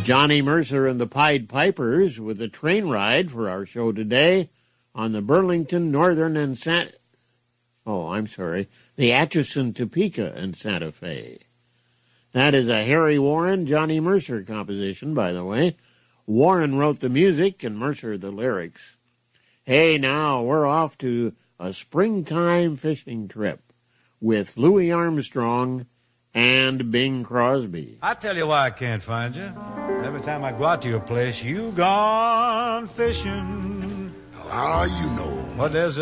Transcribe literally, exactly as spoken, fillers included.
Johnny Mercer and the Pied Pipers with a train ride for our show today on the Burlington, Northern, and San... Oh, I'm sorry, the Atchison, Topeka, and Santa Fe. That is a Harry Warren, Johnny Mercer composition, by the way. Warren wrote the music and Mercer the lyrics. Hey, now we're off to a springtime fishing trip with Louis Armstrong and Bing Crosby. I tell you why I can't find you. Every time I go out to your place, you gone fishing. How you know? Well, there's